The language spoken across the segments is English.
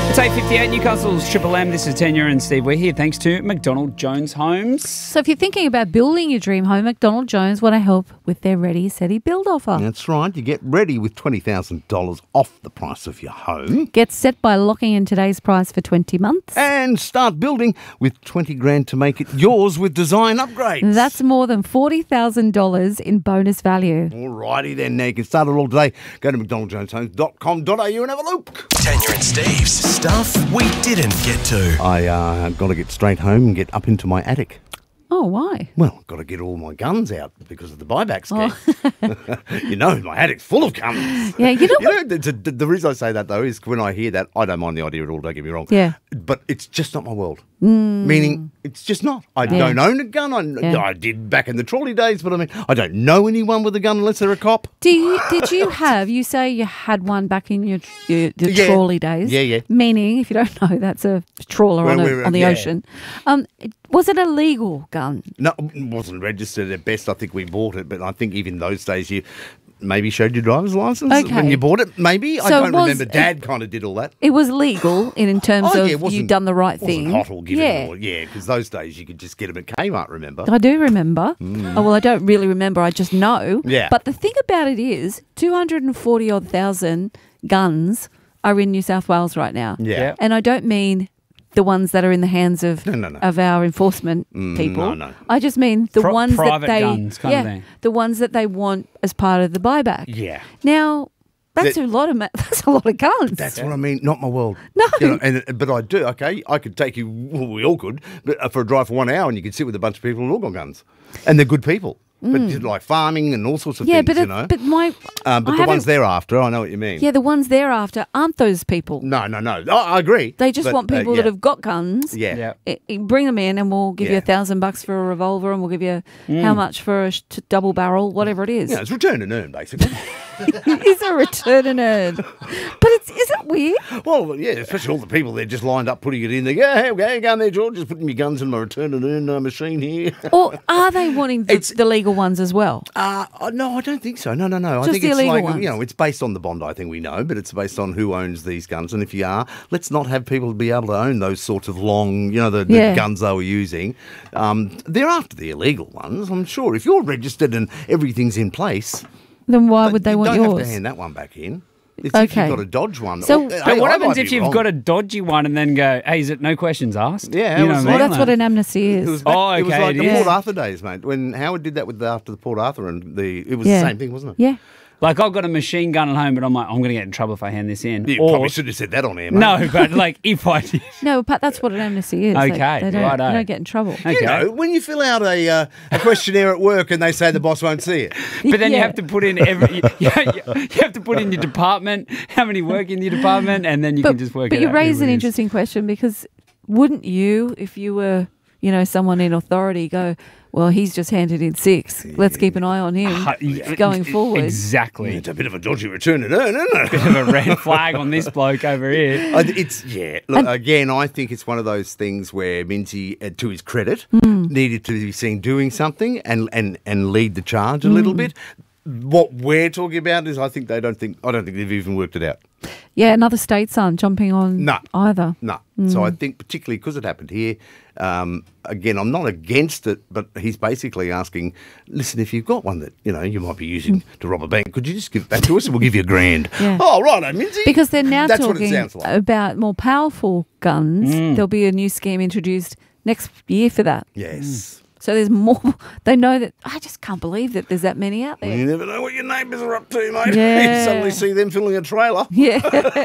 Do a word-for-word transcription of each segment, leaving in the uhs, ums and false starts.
It's eight fifty-eight, Newcastle's Triple M. This is Tanya and Steve. We're here thanks to McDonald Jones Homes. So if you're thinking about building your dream home, McDonald Jones want to help with their Ready, Steady Build offer. That's right. You get ready with twenty thousand dollars off the price of your home. Get set by locking in today's price for twenty months. And start building with twenty grand to make it yours with design upgrades. That's more than forty thousand dollars in bonus value. All righty then. Now you can start it all today. Go to mcdonald jones homes dot com dot a u and have a look. Tanya and Steve's stuff we didn't get to. I uh, got to get straight home and get up into my attic. Oh, why? Well, got to get all my guns out because of the buyback scheme. Oh. You know, my attic's full of guns. Yeah, you know, you know the, the, the reason I say that, though, is when I hear that, I don't mind the idea at all, don't get me wrong. Yeah. But it's just not my world. Mm. Meaning, it's just not. I Yeah. don't own a gun. I, Yeah. I did back in the trolley days, but I mean, I don't know anyone with a gun unless they're a cop. Do you, did you have, you say you had one back in your, your, your Yeah. trolley days? Yeah, yeah. Meaning, if you don't know, that's a trawler Well, on, we're- a, on the yeah. ocean. Um, it- was it a legal gun? No, it wasn't registered at best. I think we bought it, but I think even those days you maybe showed your driver's license Okay. when you bought it. Maybe. I So don't was remember. it- Dad kind of did all that. It was legal in, in terms Oh, of yeah, it wasn't- you'd done the right Wasn't thing. hot or given yeah. or, yeah, because those days you could just get them at Kmart, remember? I do remember. Oh, well, I don't really remember. I just know. Yeah. But the thing about it is, two hundred forty odd thousand guns are in New South Wales right now. Yeah. Yeah. And I don't mean the ones that are in the hands of No, no, no. of our enforcement Mm, people. no, no. I just mean the Pri- ones that private they guns kind yeah, of thing. the ones that they want as part of the buyback. Yeah. Now, that's That- a lot of ma- that's a lot of guns. That's what I mean. Not my world. No. You know, and but I do. Okay, I could take you. Well, we all could, but uh, for a drive for one hour, and you could sit with a bunch of people and all got guns, and they're good people. But just like farming and all sorts of yeah, things, but you it, know. but my um, but I the ones haven't- they're after, I know what you mean. yeah, the ones they're after aren't those people. No, no, no. I, I agree. They just But, want uh, people yeah. that have got guns. Yeah. Yeah. I- I- bring them in, and we'll give you Yeah. a thousand bucks for a revolver, and we'll give you how much for a sh- t- double barrel, whatever it is. Yeah, it's return and earn, basically. It's a return and earn, but it's is it weird? Well, yeah, especially all the people there just lined up putting it in there. Yeah, hey, okay, go in there, George. Just putting your guns in my return and earn uh, machine here. Or are they wanting the, It's- the legal ones as well? Uh, uh, no, I don't think so. No, no, no. I Just think the it's illegal like, ones. you know, it's based on the Bondi thing we know, but it's based on who owns these guns. And if you are, let's not have people be able to own those sorts of long, you know, the, the Yeah. guns they were using. Um, they're after the illegal ones, I'm sure. If you're registered and everything's in place, Then why would they you want don't yours? have to hand that one back in. It's if Okay. you've got a Dodge one. So- Or- But hey, But what I happens might if be you've wrong. got a dodgy one and then go, hey, is it no questions asked? Yeah, You it know was what I Well, mean? that's what an amnesty It is. was, back, Oh, it was okay, like it the is. Port Arthur days, mate. When Howard did that with the, after the Port Arthur, and the it was Yeah. the same thing, wasn't it? Yeah. Like, I've got a machine gun at home, but I'm like, I'm going to get in trouble if I hand this in. You Or- probably should have said that on air, mate. No, but like, if I did. No, but that's what an amnesty is. They- Okay, they, don't, righto. they don't get in trouble. Okay. You know, when you fill out a uh, a questionnaire at work and they say the boss won't see it. But then you Yeah. have to put in every, you, you, you have to put in your department, how many work in your department, and then you But, can just work but it you out. raise who an it is. interesting question, because wouldn't you, if you were, you know, someone in authority, go, well, he's just handed in six. Let's keep an eye on him Uh, yeah, going forward. Exactly. It's a bit of a dodgy return and earn, isn't it? Bit of a red flag on this bloke over here. Uh, It's yeah. Look, again, I think it's one of those things where Minty, uh, to his credit, Hmm. needed to be seen doing something and, and, and lead the charge a Hmm. little bit. What we're talking about is, I think they don't think. I don't think they've even worked it out. Yeah, another states aren't jumping on No. either. No. Hmm. So I think particularly because it happened here, um, again, I'm not against it, but he's basically asking, listen, if you've got one that, you know, you might be using to rob a bank, could you just give it back to us and we'll give you a grand? Hmm. Yeah. Oh, right, Minzy. Because they're now That's what it talking sounds like. about more powerful guns. There'll be a new scheme introduced next year for that. Yes. So there's more. They know that. I just can't believe that there's that many out there. You never know what your neighbours are up to, mate. Yeah. You suddenly see them filling a trailer. Yeah.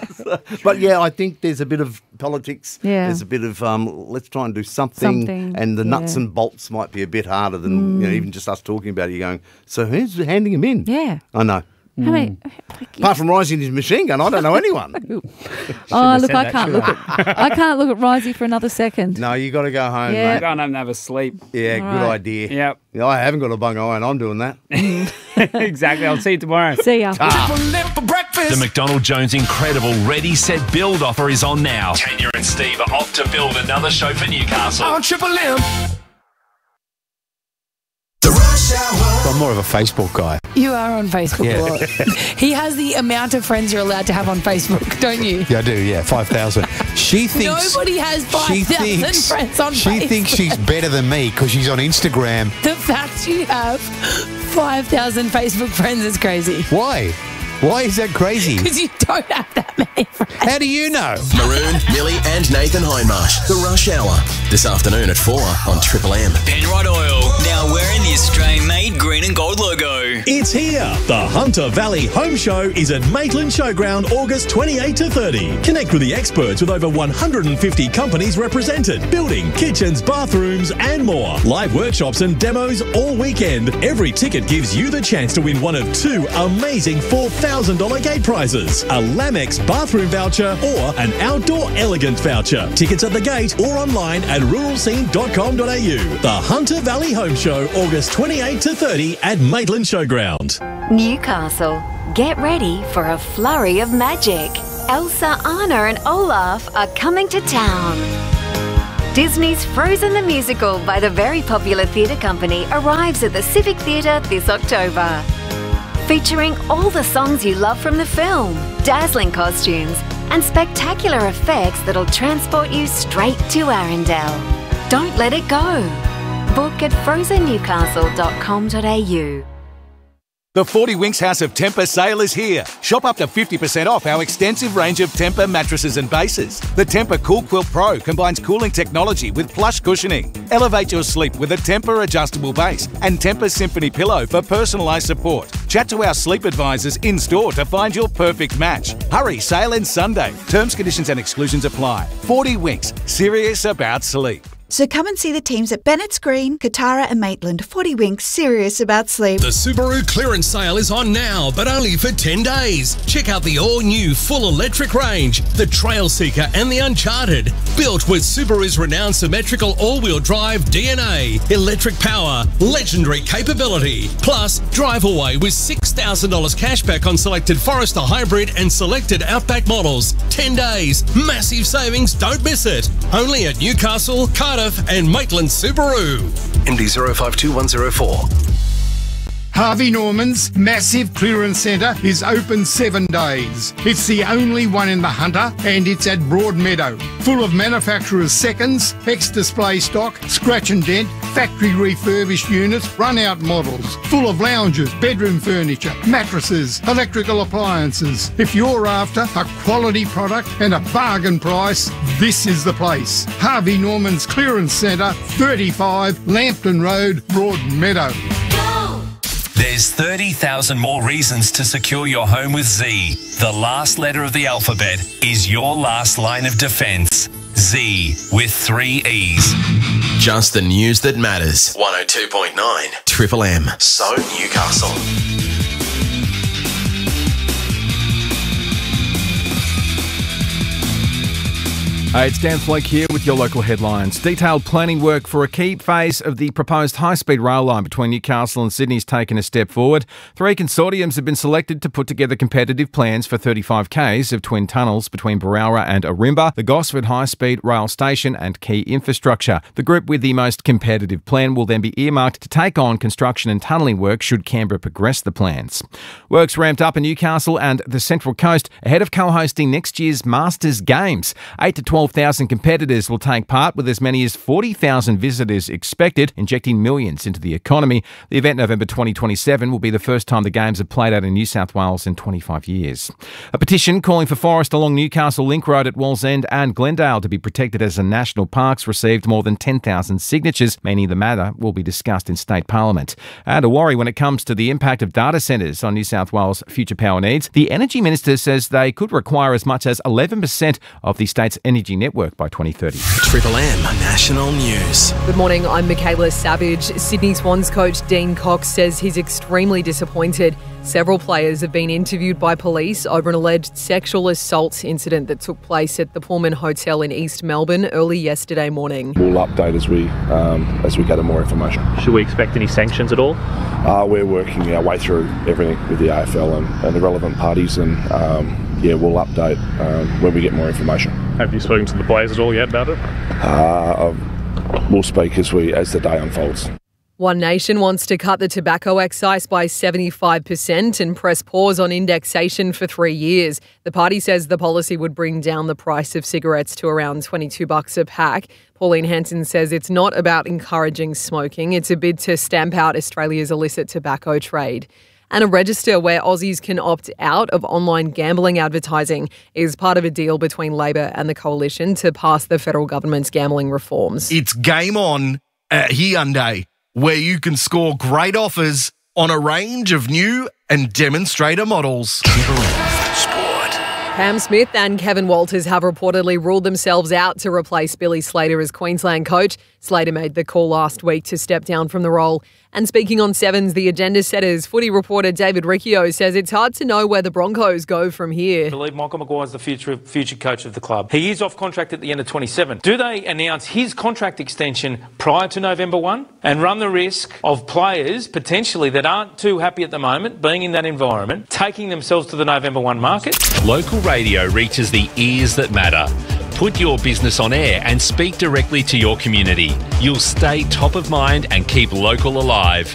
But yeah, I think there's a bit of politics. Yeah. There's a bit of um, let's try and do something, Something, and the nuts yeah. Mm. and bolts might be a bit harder than you know, even just us talking about it. You're going, so who's handing him in? Yeah. I know. How many? Apart from rising his machine gun, I don't know anyone. Oh, look, said I that, can't shouldn't look at. I can't look at Risey for another second. No, you got to go home, Yeah. mate. Go home and have a sleep. Yeah, All good right. idea. Yep. Yeah, I haven't got a bung eye, and I'm doing that. Exactly. I'll see you tomorrow. See ya. The McDonald Jones incredible Ready, Set, Build offer is on now. Tanya and Steve are off to build another show for Newcastle. On Triple M. The Rush I'm more of a Facebook guy. You are on Facebook Yeah. a lot. He has the amount of friends you're allowed to have on Facebook, don't you? Yeah, I do, yeah, five thousand. She thinks... Nobody has she five thousand thinks- friends on She Facebook. thinks she's better than me because she's on Instagram. The fact you have five thousand Facebook friends is crazy. Why? Why is that crazy? Because you don't have that many friends. How do you know? Maroon, Millie and Nathan Hindmarsh. The Rush Hour. This afternoon at four on Triple M. Penrite Oil, now wearing the Australian-made green and gold logo. It's here. The Hunter Valley Home Show is at Maitland Showground August twenty-eighth to thirtieth. Connect with the experts with over one hundred fifty companies represented. Building, kitchens, bathrooms and more. Live workshops and demos all weekend. Every ticket gives you the chance to win one of two amazing four thousand dollars gate prizes. A Lamex bathroom voucher or an Outdoor Elegance voucher. Tickets at the gate or online at rural scene dot com dot a u. The Hunter Valley Home Show August twenty-eighth to thirtieth at Maitland Showground. Newcastle, get ready for a flurry of magic. Elsa, Anna and Olaf are coming to town. Disney's Frozen the Musical by the very popular theatre company arrives at the Civic Theatre this October. Featuring all the songs you love from the film, dazzling costumes and spectacular effects that'll transport you straight to Arendelle. Don't let it go. Book at frozen newcastle dot com dot a u. The forty Winks House of Temper sale is here. Shop up to fifty percent off our extensive range of Temper mattresses and bases. The Temper Cool Quilt Pro combines cooling technology with plush cushioning. Elevate your sleep with a Temper adjustable base and Temper Symphony pillow for personalised support. Chat to our sleep advisors in-store to find your perfect match. Hurry, sale ends Sunday. Terms, conditions and exclusions apply. forty Winks, serious about sleep. So come and see the teams at Bennett's Green, Katara and Maitland. forty Winks, serious about sleep. The Subaru clearance sale is on now, but only for ten days. Check out the all-new full electric range, the Trail Seeker and the Uncharted. Built with Subaru's renowned symmetrical all-wheel drive D N A, electric power, legendary capability. Plus, drive away with six thousand dollars cashback on selected Forester Hybrid and selected Outback models. ten days, massive savings, don't miss it. Only at Newcastle, Cardiff and Maitland Subaru. M D zero five two one zero four. Harvey Norman's massive clearance centre is open seven days. It's the only one in the Hunter and it's at Broadmeadow. Full of manufacturers' seconds, ex-display stock, scratch and dent, factory refurbished units, run-out models. Full of lounges, bedroom furniture, mattresses, electrical appliances. If you're after a quality product and a bargain price, this is the place. Harvey Norman's Clearance Centre, thirty-five Lambton Road, Broadmeadow. There's thirty thousand more reasons to secure your home with Z. The last letter of the alphabet is your last line of defence. Z with three E's. Just the news that matters. one oh two point nine Triple M. So Newcastle. Hey, it's Dan Flake here with your local headlines. Detailed planning work for a key phase of the proposed high-speed rail line between Newcastle and Sydney has taken a step forward. Three consortiums have been selected to put together competitive plans for thirty-five kays of twin tunnels between Berowra and Ourimbah, the Gosford high-speed rail station and key infrastructure. The group with the most competitive plan will then be earmarked to take on construction and tunnelling work should Canberra progress the plans. Works ramped up in Newcastle and the Central Coast ahead of co-hosting next year's Masters Games. eight to twelve thousand competitors will take part, with as many as forty thousand visitors expected, injecting millions into the economy. The event, November twenty twenty-seven, will be the first time the Games are played out in New South Wales in twenty-five years. A petition calling for forest along Newcastle Link Road at Wallsend and Glendale to be protected as a national parks received more than ten thousand signatures, meaning the matter will be discussed in State Parliament. And a worry when it comes to the impact of data centres on New South Wales' future power needs. The Energy Minister says they could require as much as eleven percent of the state's energy network by twenty thirty. Triple M National News. Good morning, I'm Michaela Savage. Sydney Swans coach Dean Cox says he's extremely disappointed. Several players have been interviewed by police over an alleged sexual assault incident that took place at the Pullman Hotel in East Melbourne early yesterday morning. We'll update as we um, as we gather more information. Should we expect any sanctions at all? Uh, we're working our way through everything with the A F L and, and the relevant parties, and um, yeah, we'll update um, when we get more information. Have you spoken to the players at all yet about it? Uh, we'll speak as we as the day unfolds. One Nation wants to cut the tobacco excise by seventy-five percent and press pause on indexation for three years. The party says the policy would bring down the price of cigarettes to around twenty-two bucks a pack. Pauline Hanson says it's not about encouraging smoking. It's a bid to stamp out Australia's illicit tobacco trade. And a register where Aussies can opt out of online gambling advertising is part of a deal between Labor and the Coalition to pass the federal government's gambling reforms. It's Game On at Hyundai, where you can score great offers on a range of new and demonstrator models. Pam Smith and Kevin Walters have reportedly ruled themselves out to replace Billy Slater as Queensland coach. Slater made the call last week to step down from the role. And speaking on Sevens, the agenda setters, footy reporter David Riccio says it's hard to know where the Broncos go from here. I believe Michael Maguire is the future future coach of the club. He is off contract at the end of twenty-seven. Do they announce his contract extension prior to November first and run the risk of players potentially that aren't too happy at the moment being in that environment, taking themselves to the November first market? Local radio reaches the ears that matter. Put your business on air and speak directly to your community. You'll stay top of mind and keep local alive.